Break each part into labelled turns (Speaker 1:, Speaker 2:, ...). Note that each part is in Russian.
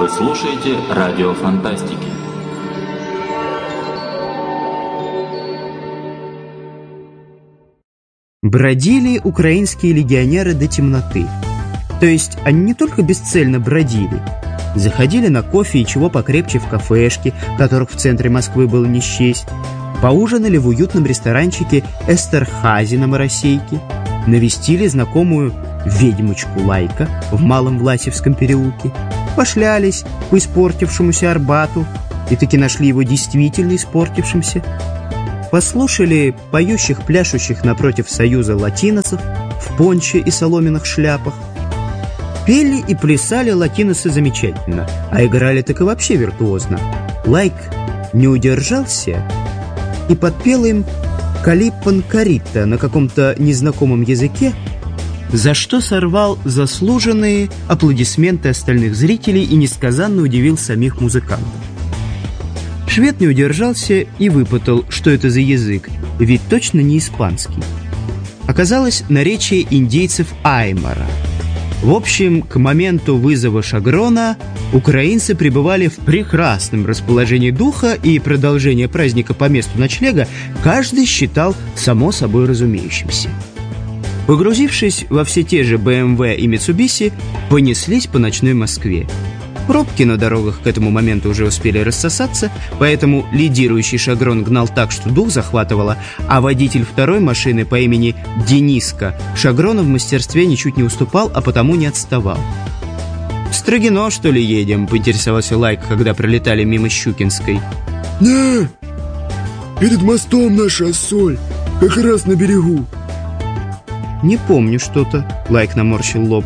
Speaker 1: Вы слушаете радио Фантастики.
Speaker 2: Бродили украинские легионеры до темноты. То есть они не только бесцельно бродили, заходили на кофе и чего покрепче в кафешки, которых в центре Москвы было не счесть, поужинали в уютном ресторанчике «Эстерхази» на Моросейке, навестили знакомую ведьмочку Лайка в Малом Власевском переулке, пошлялись по испортившемуся Арбату и таки нашли его действительно испортившимся, послушали поющих, пляшущих напротив Союза латиносов в понче и соломенных шляпах. Пели и плясали латиносы замечательно, а играли так и вообще виртуозно. Лайк не удержался и подпел им «Калиппон Каритта» на каком-то незнакомом языке, за что сорвал заслуженные аплодисменты остальных зрителей и несказанно удивил самих музыкантов. Швед не удержался и выпытал, что это за язык, ведь точно не испанский. Оказалось, наречие индейцев Аймара. В общем, к моменту вызова Шагрона украинцы пребывали в прекрасном расположении духа, и продолжение праздника по месту ночлега каждый считал само собой разумеющимся. Погрузившись во все те же BMW и Mitsubishi, понеслись по ночной Москве. Пробки на дорогах к этому моменту уже успели рассосаться, поэтому лидирующий Шагрон гнал так, что дух захватывало, а водитель второй машины по имени Дениска Шагрону в мастерстве ничуть не уступал, а потому не отставал. «В Строгино, что ли, едем?» — поинтересовался Лайк, когда пролетали мимо Щукинской.
Speaker 3: «Не, перед мостом наша соль, как раз на берегу».
Speaker 2: «Не помню что-то», — Лайк наморщил лоб.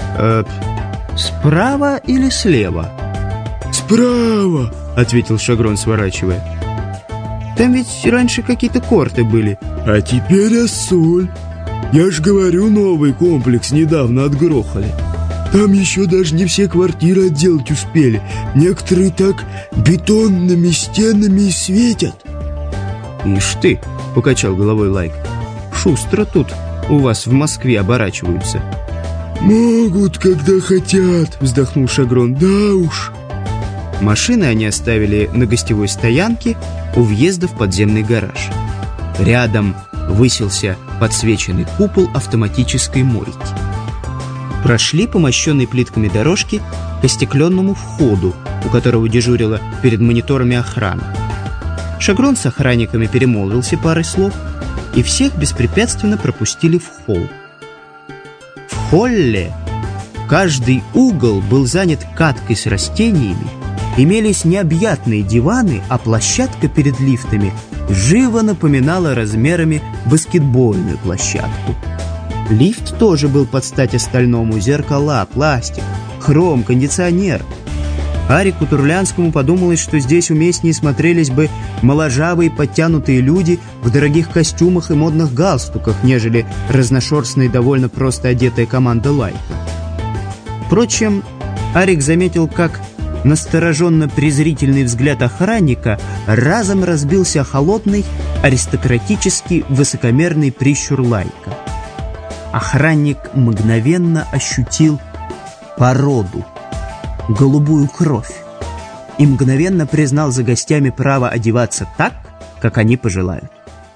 Speaker 2: «Справа или слева?»
Speaker 3: «Справа», — ответил Шагрон, сворачивая.
Speaker 2: «Там ведь раньше какие-то корты были».
Speaker 3: «А теперь Ассоль. Я ж говорю, новый комплекс недавно отгрохали. Там еще даже не все квартиры отделать успели. Некоторые так бетонными стенами и светят».
Speaker 2: «Ишь ты», — покачал головой Лайк, — «шустро тут у вас в Москве оборачиваются».
Speaker 3: «Могут, когда хотят», — вздохнул Шагрон. «Да уж».
Speaker 2: Машины они оставили на гостевой стоянке у въезда в подземный гараж. Рядом высился подсвеченный купол автоматической мойки. Прошли по мощенной плитками дорожке к остекленному входу, у которого дежурила перед мониторами охрана. Шагрон с охранниками перемолвился парой слов, и всех беспрепятственно пропустили в холл. В холле каждый угол был занят каткой с растениями, имелись необъятные диваны, а площадка перед лифтами живо напоминала размерами баскетбольную площадку. Лифт тоже был под стать остальному: зеркала, пластик, хром, кондиционер. Арику Турлянскому подумалось, что здесь уместнее смотрелись бы моложавые подтянутые люди в дорогих костюмах и модных галстуках, нежели разношерстная и довольно просто одетая команда Лайка. Впрочем, Арик заметил, как настороженно-презрительный взгляд охранника разом разбился о холодный, аристократический, высокомерный прищур Лайка. Охранник мгновенно ощутил породу, голубую кровь, и мгновенно признал за гостями право одеваться так, как они пожелают.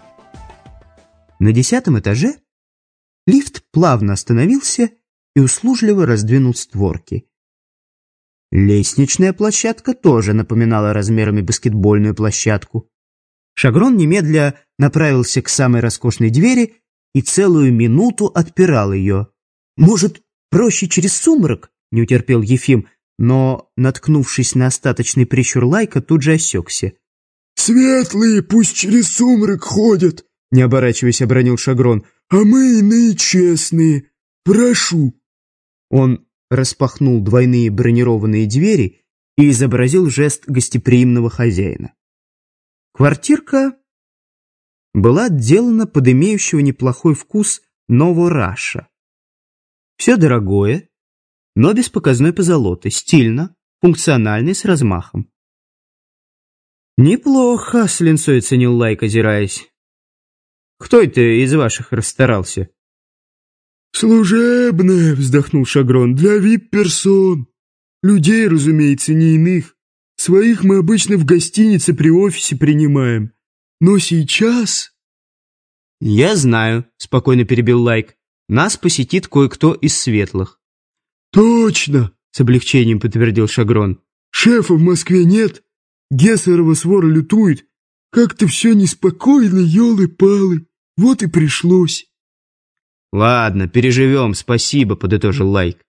Speaker 2: На 10-м этаже лифт плавно остановился и услужливо раздвинул створки. Лестничная площадка тоже напоминала размерами баскетбольную площадку. Шагрон немедля направился к самой роскошной двери и целую минуту отпирал ее. «Может, проще через сумрак?» — не утерпел Ефим, но, наткнувшись на остаточный прищур Лайка, тут же осекся.
Speaker 3: «Светлые пусть через сумрак ходят», — не оборачиваясь, обронил Шагрон. «А мы иные честные. Прошу».
Speaker 2: Он распахнул двойные бронированные двери и изобразил жест гостеприимного хозяина. Квартирка была отделана под имеющего неплохой вкус новораша. Все дорогое, но без показной позолоты, стильно, функционально и с размахом. «Неплохо», — с линцой оценил Лайк, озираясь. «Кто это из ваших расстарался?»
Speaker 3: «Служебное», — вздохнул Шагрон, — «для вип-персон». Людей, разумеется, не иных. Своих мы обычно в гостинице при офисе принимаем. Но сейчас...»
Speaker 2: «Я знаю», — спокойно перебил Лайк. «Нас посетит кое-кто из светлых».
Speaker 3: «Точно!» —
Speaker 2: с облегчением подтвердил Шагрон.
Speaker 3: «Шефа в Москве нет. Гессерова свора лютует. Как-то все неспокойно, елы-палы. Вот и пришлось».
Speaker 2: «Ладно, переживем, спасибо», — подытожил Лайк.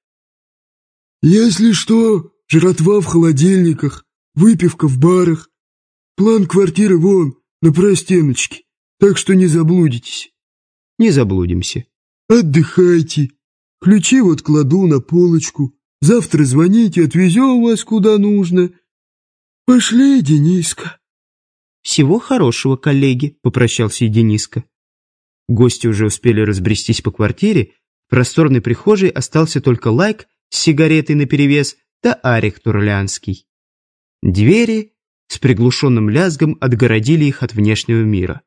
Speaker 3: «Если что, жратва в холодильниках, выпивка в барах. План квартиры вон, на простеночке, так что не заблудитесь».
Speaker 2: «Не заблудимся».
Speaker 3: «Отдыхайте. Ключи вот кладу на полочку. Завтра звоните, отвезем вас куда нужно. Пошли, Дениска».
Speaker 2: «Всего хорошего, коллеги», — попрощался и Дениска. Гости уже успели разбрестись по квартире. В просторной прихожей остался только Лайк с сигаретой наперевес да Арик Турлянский. Двери с приглушенным лязгом отгородили их от внешнего мира.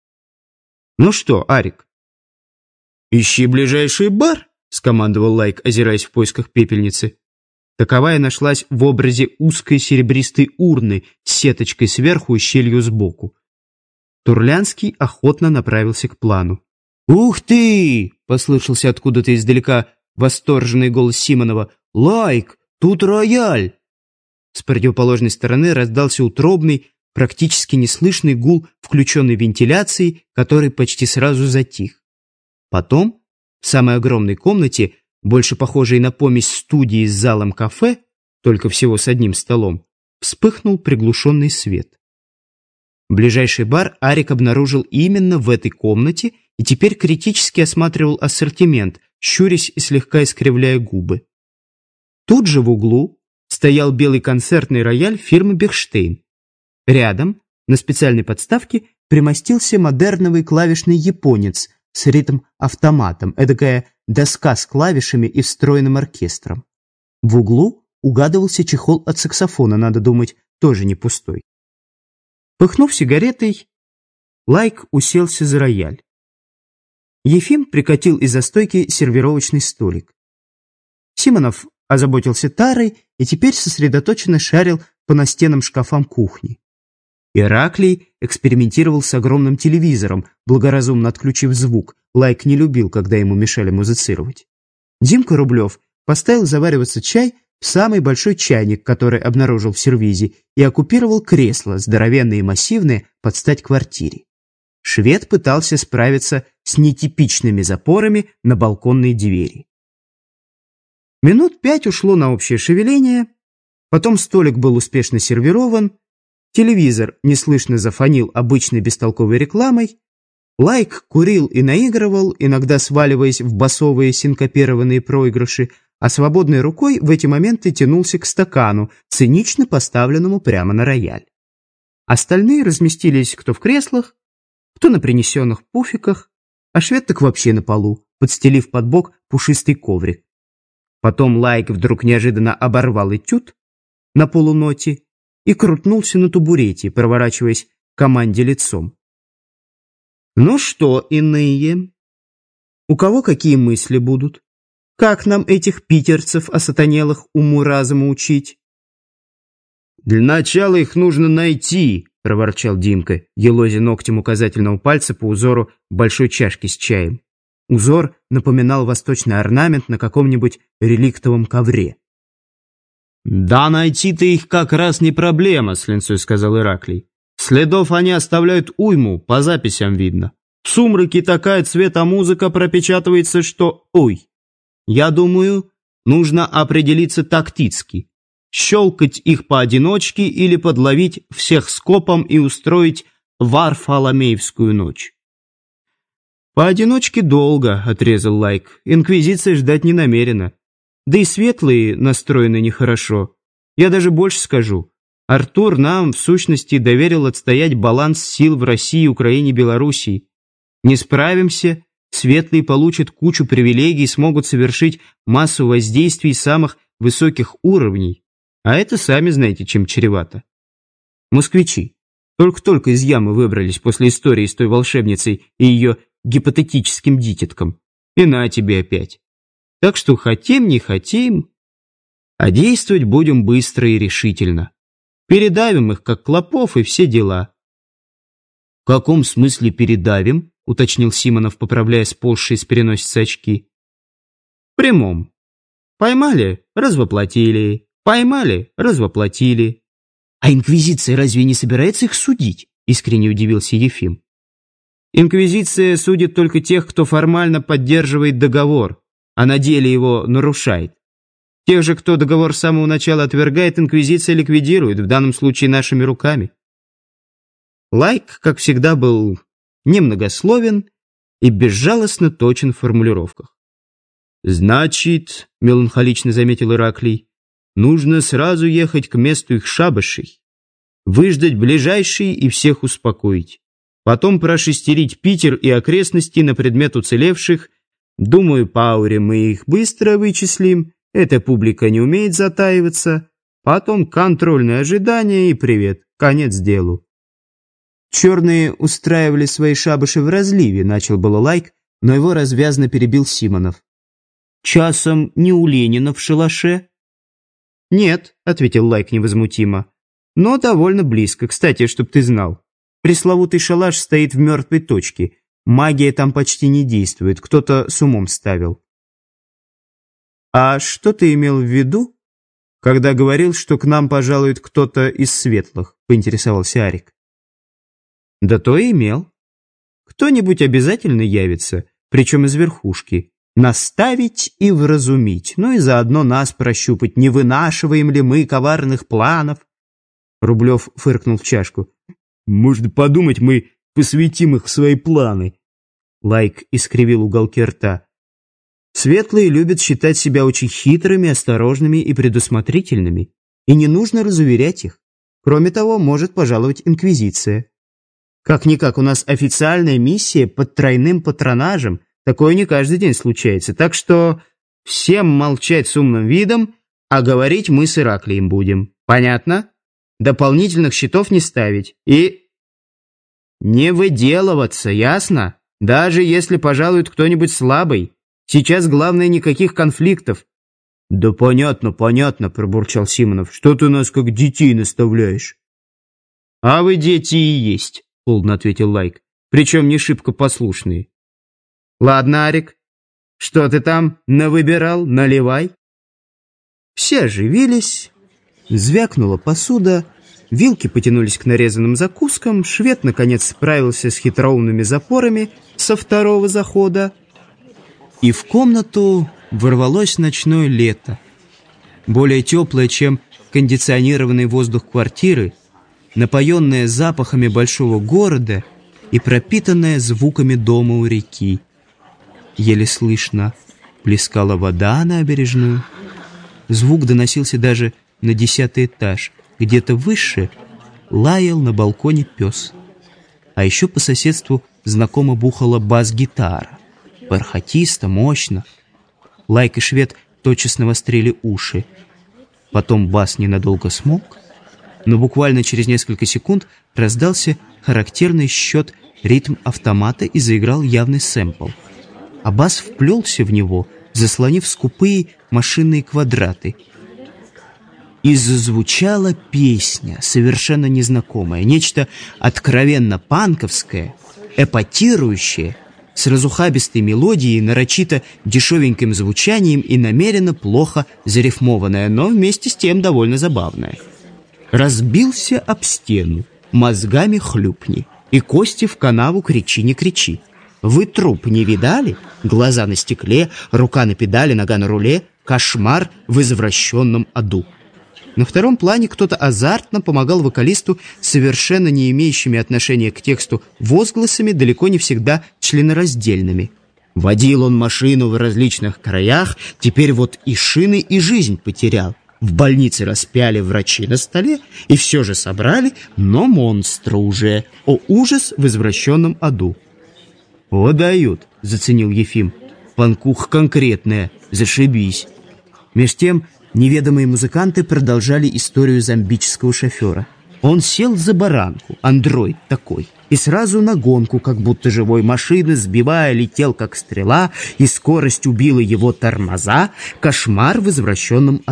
Speaker 2: «Ну что, Арик?» «Ищи ближайший бар», — скомандовал Лайк, озираясь в поисках пепельницы. Таковая нашлась в образе узкой серебристой урны с сеточкой сверху и щелью сбоку. Турлянский охотно направился к плану. «Ух ты!» — послышался откуда-то издалека восторженный голос Симонова. «Лайк, тут рояль!» С противоположной стороны раздался утробный, практически неслышный гул включенной вентиляции, который почти сразу затих. Потом, в самой огромной комнате, больше похожей на помесь студии с залом кафе, только всего с одним столом, вспыхнул приглушенный свет. Ближайший бар Арик обнаружил именно в этой комнате и теперь критически осматривал ассортимент, щурясь и слегка искривляя губы. Тут же в углу стоял белый концертный рояль фирмы «Бехштейн». Рядом, на специальной подставке, примостился модерновый клавишный японец с ритм-автоматом, эдакая доска с клавишами и встроенным оркестром. В углу угадывался чехол от саксофона, надо думать, тоже не пустой. Пыхнув сигаретой, Лайк уселся за рояль. Ефим прикатил из-за стойки сервировочный столик. Симонов озаботился тарой и теперь сосредоточенно шарил по настенным шкафам кухни. Ираклий экспериментировал с огромным телевизором, благоразумно отключив звук. Лайк не любил, когда ему мешали музицировать. Димка Рублев поставил завариваться чай в самый большой чайник, который обнаружил в сервизе, и оккупировал кресло, здоровенное и массивное, под стать квартире. Швед пытался справиться с нетипичными запорами на балконные двери. Минут 5 ушло на общее шевеление, потом столик был успешно сервирован, телевизор неслышно зафонил обычной бестолковой рекламой, Лайк курил и наигрывал, иногда сваливаясь в басовые синкопированные проигрыши, а свободной рукой в эти моменты тянулся к стакану, цинично поставленному прямо на рояль. Остальные разместились кто в креслах, кто на принесенных пуфиках, а швед так вообще на полу, подстелив под бок пушистый коврик. Потом Лайк вдруг неожиданно оборвал этюд на полуноте и крутнулся на табурете, проворачиваясь к команде лицом. «Ну что, иные? У кого какие мысли будут? Как нам этих питерцев осатанелых уму-разуму учить?» «Для начала их нужно найти», — проворчал Димка, елозя ногтем указательного пальца по узору большой чашки с чаем. Узор напоминал восточный орнамент на каком-нибудь реликтовом ковре. «Да найти-то их как раз не проблема», — с линцой сказал Ираклий. «Следов они оставляют уйму, по записям видно. В сумраке такая цветомузыка пропечатывается, что ой. Я думаю, нужно определиться тактически. Щелкать их поодиночке или подловить всех скопом и устроить Варфоломеевскую ночь». «Поодиночке долго», — отрезал Лайк. «Инквизиция ждать не намерена. Да и светлые настроены нехорошо. Я даже больше скажу. Артур нам, в сущности, доверил отстоять баланс сил в России, Украине, Белоруссии. Не справимся, светлые получат кучу привилегий и смогут совершить массу воздействий самых высоких уровней. А это, сами знаете, чем чревато. Москвичи только-только из ямы выбрались после истории с той волшебницей и ее гипотетическим дитятком. И на тебе опять. Так что хотим, не хотим. А действовать будем быстро и решительно. Передавим их, как клопов, и все дела». «В каком смысле передавим?» — уточнил Симонов, поправляя сползшие с переносицы очки. «В прямом. Поймали — развоплотили. Поймали — развоплотили». «А инквизиция разве не собирается их судить?» — искренне удивился Ефим. «Инквизиция судит только тех, кто формально поддерживает договор, а на деле его нарушает. Тех же, кто договор с самого начала отвергает, инквизиция ликвидирует, в данном случае нашими руками». Лайк, как всегда, был немногословен и безжалостно точен в формулировках. «Значит, — меланхолично заметил Ираклий, — нужно сразу ехать к месту их шабашей, выждать ближайший и всех успокоить. Потом прошестерить Питер и окрестности на предмет уцелевших. Думаю, по ауре мы их быстро вычислим. Эта публика не умеет затаиваться. Потом контрольное ожидание и привет. Конец делу». «Черные устраивали свои шабаши в разливе», — начал было Лайк, но его развязно перебил Симонов. «Часом не у Ленина в шалаше?» «Нет», — ответил Лайк невозмутимо, — «но довольно близко. Кстати, чтоб ты знал, пресловутый шалаш стоит в мертвой точке. Магия там почти не действует, кто-то с умом ставил». «А что ты имел в виду, когда говорил, что к нам пожалует кто-то из светлых?» — поинтересовался Арик. «Да то и имел. Кто-нибудь обязательно явится, причем из верхушки. Наставить и вразумить, ну и заодно нас прощупать, не вынашиваем ли мы коварных планов». Рублев фыркнул в чашку. «Можно подумать, мы посвятим их в свои планы». Лайк искривил уголки рта. «Светлые любят считать себя очень хитрыми, осторожными и предусмотрительными, и не нужно разуверять их. Кроме того, может пожаловать инквизиция. Как-никак у нас официальная миссия под тройным патронажем, такое не каждый день случается, так что всем молчать с умным видом, а говорить мы с Ираклием будем. Понятно? Дополнительных счетов не ставить и не выделываться, ясно? Даже если пожалует кто-нибудь слабый. Сейчас главное никаких конфликтов». «Да понятно, понятно», — пробурчал Симонов. «Что ты нас как детей наставляешь?» «А вы дети и есть», — холодно ответил Лайк. «Причем не шибко послушные». «Ладно, Арик, что ты там навыбирал, наливай». Все оживились, звякнула посуда, вилки потянулись к нарезанным закускам, швед, наконец, справился с хитроумными запорами со второго захода, и в комнату ворвалось ночное лето, более теплое, чем кондиционированный воздух квартиры, напоенное запахами большого города и пропитанное звуками дома у реки. Еле слышно плескала вода на набережную. Звук доносился даже на 10-й этаж. Где-то выше лаял на балконе пес. А еще по соседству знакомо бухала бас-гитара. Бархатисто, мощно. Лайк и швед тотчас навострили уши. Потом бас ненадолго смолк, но буквально через несколько секунд раздался характерный счет ритм автомата и заиграл явный сэмпл. А бас вплелся в него, заслонив скупые машинные квадраты. И зазвучала песня, совершенно незнакомая, нечто откровенно панковское, эпатирующее, с разухабистой мелодией, нарочито дешевеньким звучанием и намеренно плохо зарифмованное, но вместе с тем довольно забавное. «Разбился об стену, мозгами хлюпни, и кости в канаву кричи, не кричи. Вы труп не видали? Глаза на стекле, рука на педали, нога на руле, кошмар в извращенном аду». На втором плане кто-то азартно помогал вокалисту совершенно не имеющими отношения к тексту возгласами, далеко не всегда членораздельными. Водил он машину в различных краях, теперь вот и шины, и жизнь потерял. В больнице распяли врачи на столе, и все же собрали, но монстра уже. О, ужас в извращенном аду. «О, дают», — заценил Ефим. «Панкуха конкретная, зашибись». Меж тем неведомые музыканты продолжали историю зомбического шофера. Он сел за баранку, андроид такой, и сразу на гонку, как будто живой машины, сбивая, летел как стрела, и скорость убила его тормоза, кошмар в извращенном аду.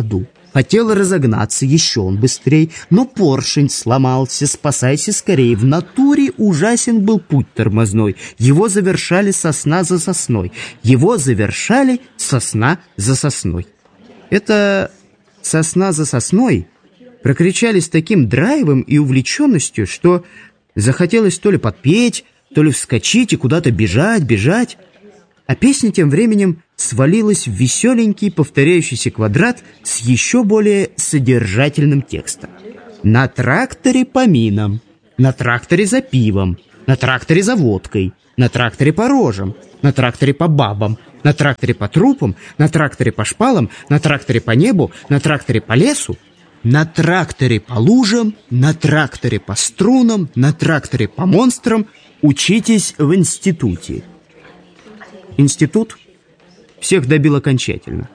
Speaker 2: Хотел разогнаться еще он быстрей, но поршень сломался, спасайся скорее. В натуре ужасен был путь тормозной. Его завершали сосна за сосной. Его завершали сосна за сосной. Это сосна за сосной прокричали с таким драйвом и увлеченностью, что захотелось то ли подпеть, то ли вскочить и куда-то бежать. А песня тем временем свалилась в веселенький повторяющийся квадрат с еще более содержательным текстом. На тракторе по минам, на тракторе за пивом, на тракторе за водкой, на тракторе по рожам, на тракторе по бабам, на тракторе по трупам, на тракторе по шпалам, на тракторе по небу, на тракторе по лесу, на тракторе по лужам, на тракторе по струнам, на тракторе по монстрам учитесь в институте. Институт всех добил окончательно.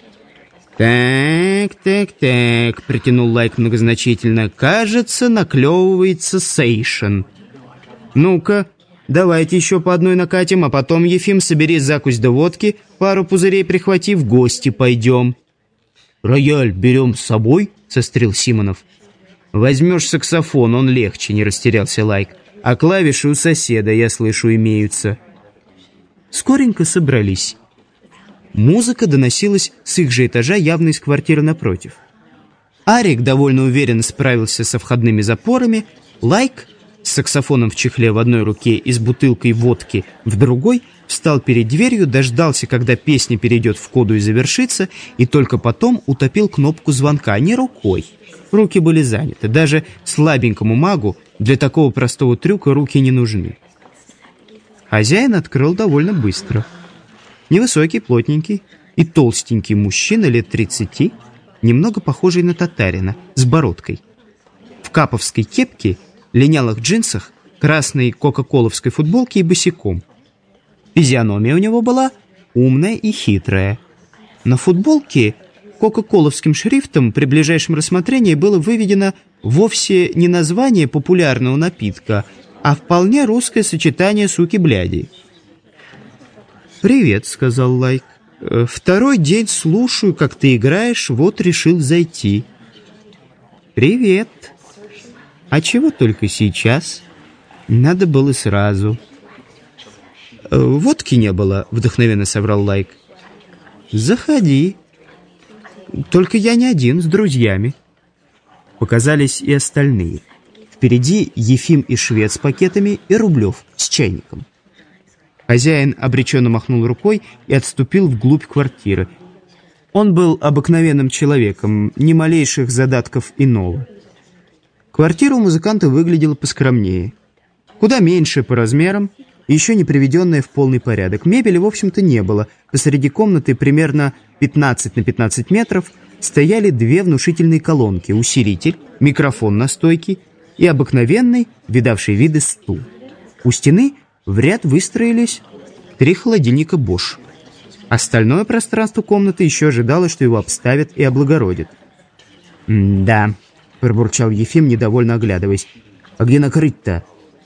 Speaker 2: Так, протянул Лайк многозначительно. Кажется, наклевывается сейшен. Ну-ка, давайте еще по одной накатим, а потом, Ефим, собери закусь до водки, пару пузырей прихвати, в гости пойдем. Рояль берем с собой? Сострил Симонов. Возьмешь саксофон, он легче, не растерялся Лайк. А клавиши у соседа, я слышу, имеются. Скоренько собрались. Музыка доносилась с их же этажа, явно из квартиры напротив. Арик довольно уверенно справился со входными запорами. Лайк с саксофоном в чехле в одной руке и с бутылкой водки в другой встал перед дверью, дождался, когда песня перейдет в коду и завершится, и только потом утопил кнопку звонка не рукой. Руки были заняты. Даже слабенькому магу для такого простого трюка руки не нужны. Хозяин открыл довольно быстро. Невысокий, плотненький и толстенький мужчина лет 30, немного похожий на татарина, с бородкой. В каповской кепке, линялых джинсах, красной кока-коловской футболке и босиком. Физиономия у него была умная и хитрая. На футболке кока-коловским шрифтом при ближайшем рассмотрении было выведено вовсе не название популярного напитка, а вполне русское сочетание суки-бляди. «Привет», — сказал Лайк. «Второй день слушаю, как ты играешь, вот решил зайти». «Привет. А чего только сейчас? Надо было сразу». «Водки не было», — вдохновенно соврал Лайк. «Заходи. Только я не один, с друзьями». Показались и остальные. Впереди Ефим и Швед с пакетами, и Рублев с чайником. Хозяин обреченно махнул рукой и отступил вглубь квартиры. Он был обыкновенным человеком, ни малейших задатков иного. Квартира у музыканта выглядела поскромнее. Куда меньше по размерам, еще не приведенная в полный порядок. Мебели, в общем-то, не было. Посреди комнаты примерно 15 на 15 метров стояли две внушительные колонки, усилитель, микрофон на стойке и обыкновенный, видавший виды стул. У стены в ряд выстроились 3 холодильника Bosch. Остальное пространство комнаты еще ожидало, что его обставят и облагородят. «Да», — пробурчал Ефим, недовольно оглядываясь. «А где накрыть-то?»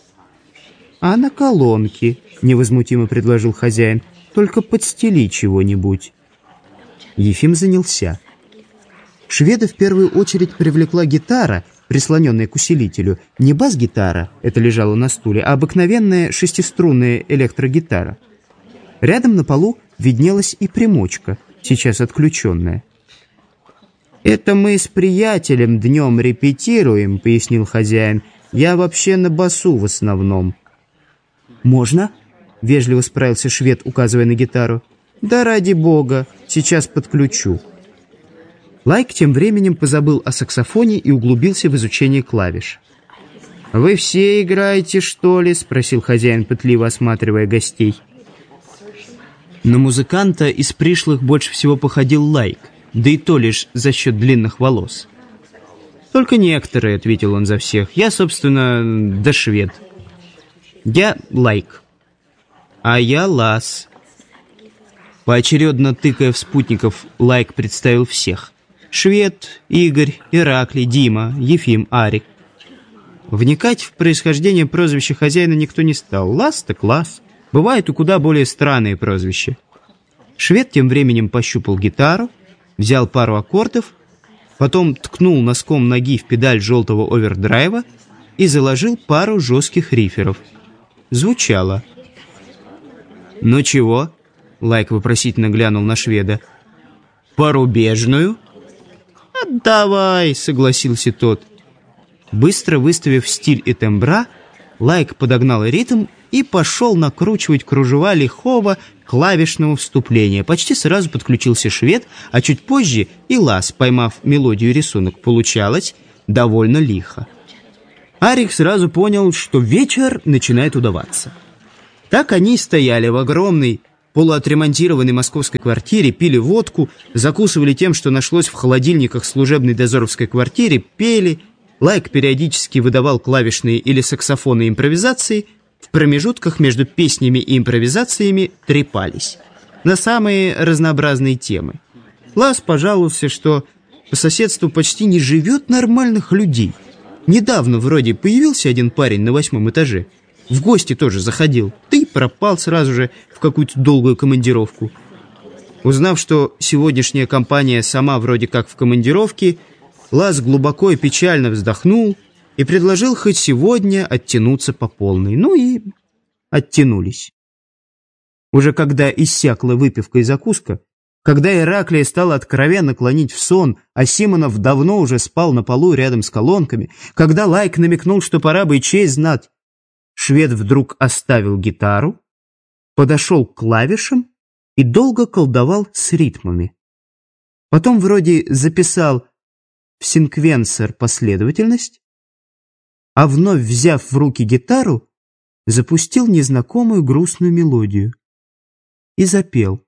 Speaker 2: «А на колонке», — невозмутимо предложил хозяин. «Только подстели чего-нибудь». Ефим занялся. Шведа в первую очередь привлекла гитара, прислоненная к усилителю. Не бас-гитара, это лежало на стуле, а обыкновенная шестиструнная электрогитара. Рядом на полу виднелась и примочка, сейчас отключенная. «Это мы с приятелем днем репетируем», — пояснил хозяин. «Я вообще на басу в основном». «Можно?» — вежливо справился швед, указывая на гитару. «Да ради бога, сейчас подключу». Лайк тем временем позабыл о саксофоне и углубился в изучение клавиш. «Вы все играете, что ли?» — спросил хозяин, пытливо осматривая гостей. На музыканта из пришлых больше всего походил Лайк, да и то лишь за счет длинных волос. «Только некоторые», — ответил он за всех. «Я, собственно, да швед. Я Лайк. А я Лас». Поочередно тыкая в спутников, Лайк представил всех. Швед, Игорь, Ираклий, Дима, Ефим, Арик. Вникать в происхождение прозвища хозяина никто не стал. Лас так Лас. Бывают и куда более странные прозвища. Швед тем временем пощупал гитару, взял пару аккордов Потом ткнул носком ноги в педаль желтого овердрайва и заложил пару жестких риферов. Звучало. «Ну чего?» — Лайк вопросительно глянул на шведа. «Порубежную?» «Давай», — согласился тот. Быстро выставив стиль и тембра, Лайк подогнал ритм и пошел накручивать кружева лихого клавишного вступления. Почти сразу подключился швед, а чуть позже и Лас, поймав мелодию и рисунок. Получалось довольно лихо. Арик сразу понял, что вечер начинает удаваться. Так они стояли в огромной полуотремонтированной московской квартире, пили водку, закусывали тем, что нашлось в холодильниках служебной дозоровской квартире, пели. Лайк периодически выдавал клавишные или саксофонные импровизации, в промежутках между песнями и импровизациями трепались на самые разнообразные темы. Лас пожаловался, что по соседству почти не живет нормальных людей. Недавно вроде появился один парень на 8-м этаже. В гости тоже заходил, да и пропал сразу же в какую-то долгую командировку. Узнав, что сегодняшняя компания сама вроде как в командировке, Лас глубоко и печально вздохнул и предложил хоть сегодня оттянуться по полной. Ну и оттянулись. Уже когда иссякла выпивка и закуска, когда Ираклия стала откровенно клонить в сон, а Симонов давно уже спал на полу рядом с колонками, когда Лайк намекнул, что пора бы и честь знать, швед вдруг оставил гитару, подошел к клавишам и долго колдовал с ритмами. Потом вроде записал в синквенсор последовательность, а вновь взяв в руки гитару, запустил незнакомую грустную мелодию и запел.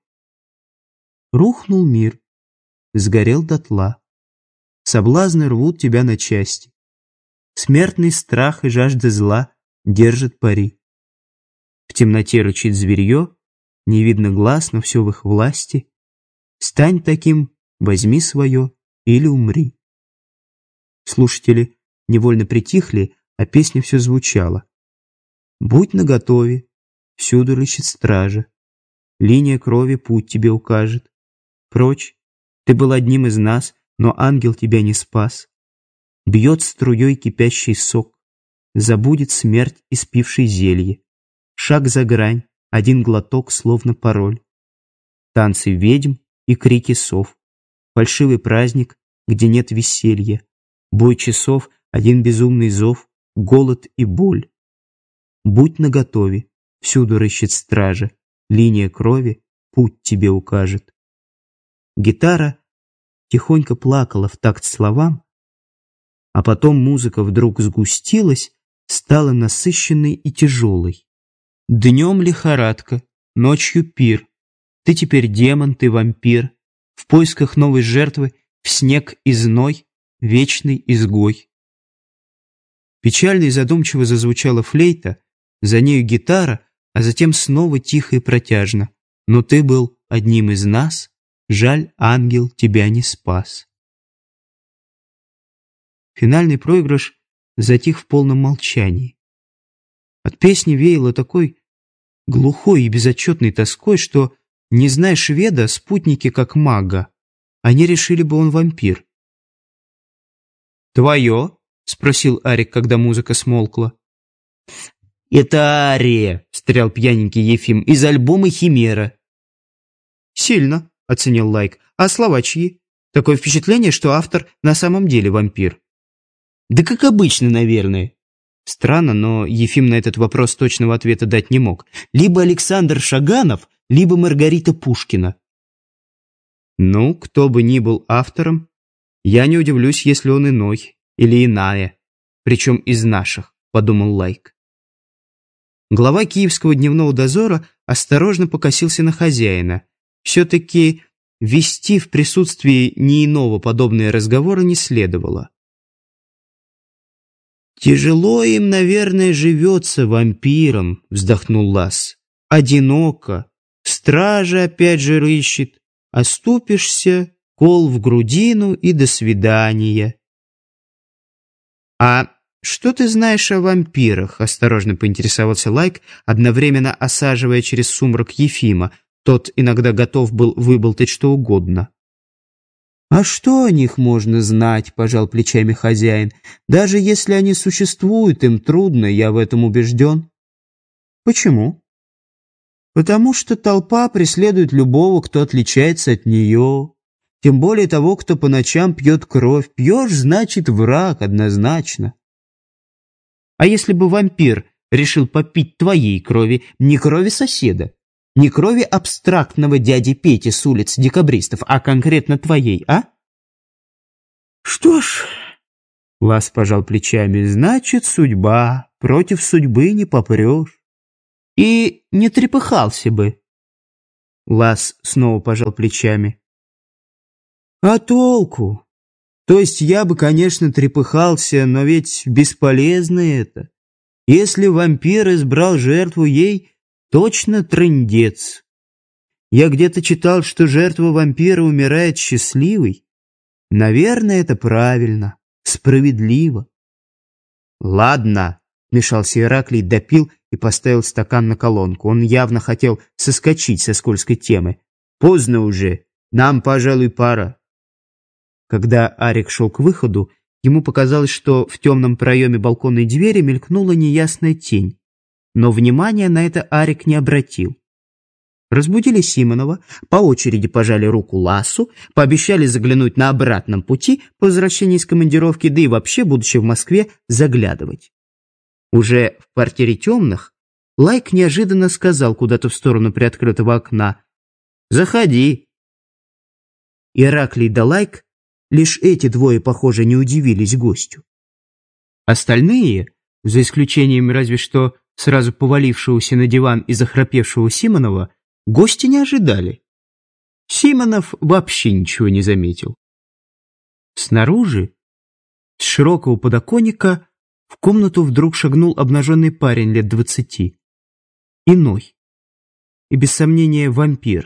Speaker 2: Рухнул мир, сгорел дотла, соблазны рвут тебя на части, смертный страх и жажда зла держат пари. В темноте рычит зверье, не видно глаз, но все в их власти. Стань таким, возьми свое или умри. Слушатели невольно притихли, а песня все звучала. Будь наготове, всюду рыщет стража, линия крови путь тебе укажет. Прочь, ты был одним из нас, но ангел тебя не спас. Бьет струей кипящий сок, забудет смерть, испивший зелье. Шаг за грань, один глоток, словно пароль. Танцы ведьм и крики сов, фальшивый праздник, где нет веселья. Бой часов, один безумный зов, голод и боль. Будь наготове, всюду рыщет стража, линия крови путь тебе укажет. Гитара тихонько плакала в такт словам, а потом музыка вдруг сгустилась, стала насыщенной и тяжелой. Днем лихорадка, ночью пир. Ты теперь демон, ты вампир. В поисках новой жертвы, в снег и зной, вечный изгой. Печально и задумчиво зазвучала флейта, за нею гитара, а затем снова тихо и протяжно. Но ты был одним из нас, жаль, ангел тебя не спас. Финальный проигрыш затих в полном молчании. От песни веяло такой глухой и безотчетной тоской, что, не зная шведа, спутники как мага, они решили бы он вампир. «Твое?» — спросил Арик, когда музыка смолкла. «Это ария», — встрял пьяненький Ефим, — «из альбома «Химера». «Сильно», — оценил Лайк. «А слова чьи? Такое впечатление, что автор на самом деле вампир». «Да как обычно, наверное». Странно, но Ефим на этот вопрос точного ответа дать не мог. Либо Александр Шаганов, либо Маргарита Пушкина. Ну, кто бы ни был автором, я не удивлюсь, если он иной или иная, причем из наших, подумал Лайк. Глава Киевского дневного дозора осторожно покосился на хозяина. Все-таки вести в присутствии не иного подобные разговоры не следовало. «Тяжело им, наверное, живется вампиром», — вздохнул Лас. «Одиноко. Стража опять же рыщет. Оступишься, кол в грудину и до свидания». «А что ты знаешь о вампирах?» — осторожно поинтересовался Лайк, одновременно осаживая через сумрак Ефима. Тот иногда готов был выболтать что угодно. «А что о них можно знать?» – пожал плечами хозяин. «Даже если они существуют, им трудно, я в этом убежден». «Почему?» «Потому что толпа преследует любого, кто отличается от нее. Тем более того, кто по ночам пьет кровь. Пьешь, значит, враг, однозначно». «А если бы вампир решил попить твоей крови, не крови соседа? Не крови абстрактного дяди Пети с улиц декабристов, а конкретно твоей, а?»
Speaker 3: «Что ж...» —
Speaker 2: Лас пожал плечами. «Значит, судьба. Против судьбы не попрешь. И не трепыхался бы». Лас снова пожал плечами. «А толку? То есть я бы, конечно, трепыхался, но ведь бесполезно это. Если вампир избрал жертву ей, точно трындец. Я где-то читал, что жертва вампира умирает счастливой. Наверное, это правильно, справедливо». «Ладно», — вмешался Ираклий, допил и поставил стакан на колонку. Он явно хотел соскочить со скользкой темы. «Поздно уже, нам, пожалуй, пора». Когда Арик шел к выходу, ему показалось, что в темном проеме балконной двери мелькнула неясная тень. Но внимания на это Арик не обратил. Разбудили Симонова, по очереди пожали руку Ласу, пообещали заглянуть на обратном пути по возвращении из командировки, да и вообще, будучи в Москве, заглядывать. Уже в квартире темных Лайк неожиданно сказал куда-то в сторону приоткрытого окна: «Заходи». Ираклий да Лайк, лишь эти двое, похоже, не удивились гостю. Остальные, за исключением разве что сразу повалившегося на диван и захрапевшего Симонова, гости не ожидали. Симонов вообще ничего не заметил. Снаружи, с широкого подоконника, в комнату вдруг шагнул обнаженный парень лет 20. Иной. И без сомнения вампир.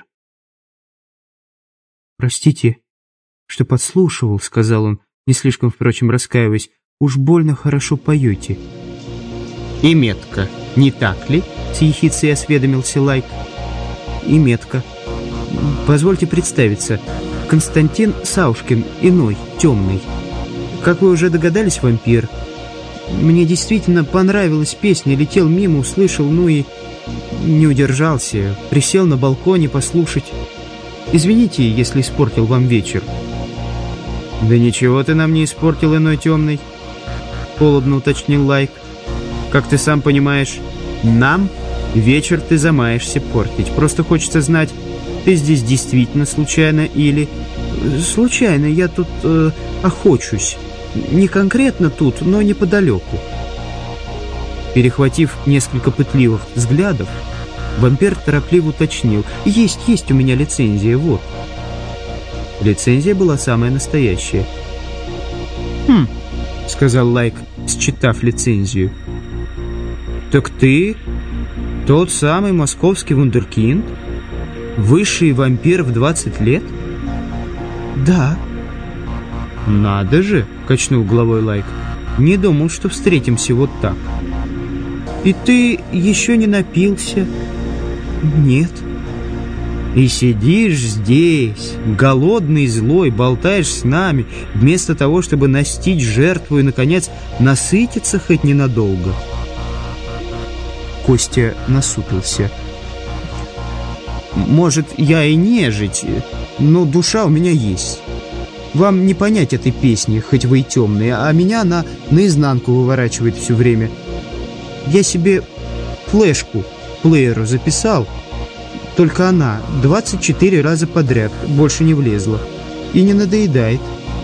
Speaker 2: «Простите, что подслушивал», — сказал он, не слишком, впрочем, раскаиваясь. «Уж больно хорошо поете». «И метко, не так ли?» — с ехицей осведомился Лайк. «И метко. Позвольте представиться. Константин Саушкин, иной, темный. Как вы уже догадались, вампир. Мне действительно понравилась песня, летел мимо, услышал, ну и не удержался. Присел на балконе послушать. Извините, если испортил вам вечер». «Да ничего ты нам не испортил, иной темный», — холодно уточнил Лайк. «Как ты сам понимаешь, нам вечер ты замаешься портить. Просто хочется знать, ты здесь действительно случайно или...» «Случайно, я тут охочусь. Не конкретно тут, но неподалеку». Перехватив несколько пытливых взглядов, вампир торопливо уточнил: «Есть у меня лицензия, вот». Лицензия была самая настоящая. «Хм», — сказал Лайк, считав лицензию. «Так ты тот самый московский вундеркинд? Высший вампир в 20 лет?» «Да». «Надо же», — качнул головой Лайк. «Не думал, что встретимся вот так». «И ты еще не напился?» «Нет». «И сидишь здесь, голодный и злой, болтаешь с нами, вместо того, чтобы настичь жертву и, наконец, насытиться хоть ненадолго». Костя насупился. «Может, я и нежить, но душа у меня есть. Вам не понять этой песни, хоть вы и темные, а меня она наизнанку выворачивает все время. Я себе флешку плееру записал, только она 24 раза подряд, больше не влезла, и не надоедает».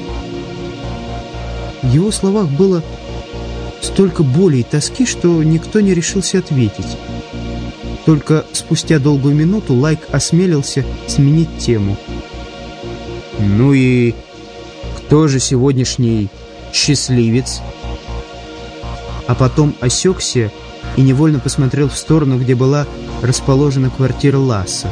Speaker 2: В его словах было столько боли и тоски, что никто не решился ответить. Только спустя долгую минуту Лайк осмелился сменить тему. «Ну и кто же сегодняшний счастливец?» А потом осекся и невольно посмотрел в сторону, где была расположена квартира Ласса.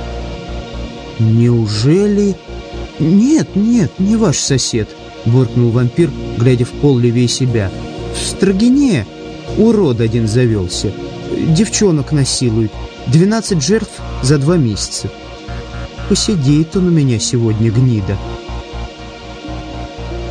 Speaker 2: «Неужели...» «Нет, не ваш сосед», — буркнул вампир, глядя в пол левее себя. «В Строгине урод один завелся. Девчонок насилует. 12 жертв за 2 месяца. Посидеет он у меня сегодня, гнида».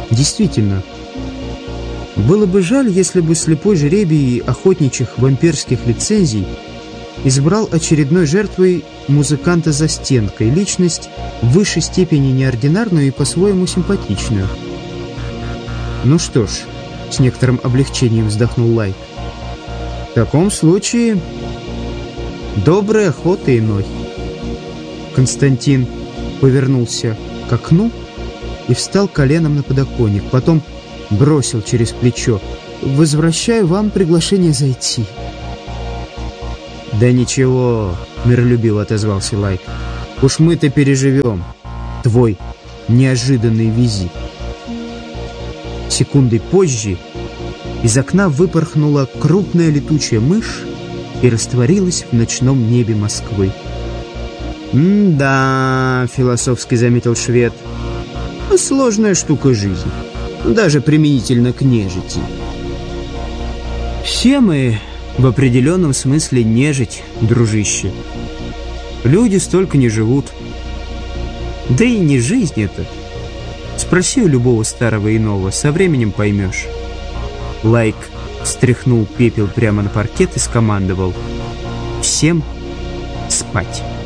Speaker 2: Действительно, было бы жаль, если бы слепой жребий охотничьих вампирских лицензий избрал очередной жертвой музыканта за стенкой, личность в высшей степени неординарную и по-своему симпатичную. Ну что ж, с некоторым облегчением вздохнул Лайк. В таком случае, доброй охоты иной. Константин повернулся к окну и встал коленом на подоконник, потом бросил через плечо: «Возвращаю вам приглашение зайти». «Да ничего», — миролюбиво отозвался Лайк. «Уж мы-то переживем твой неожиданный визит». Секундой позже из окна выпорхнула крупная летучая мышь и растворилась в ночном небе Москвы. «Да», — философски заметил швед, — «сложная штука жизнь, даже применительно к нежити». «Все мы в определенном смысле нежить, дружище. Люди столько не живут. Да и не жизнь это. Спроси у любого старого иного, со временем поймешь». Лайк стряхнул пепел прямо на паркет и скомандовал: «Всем спать».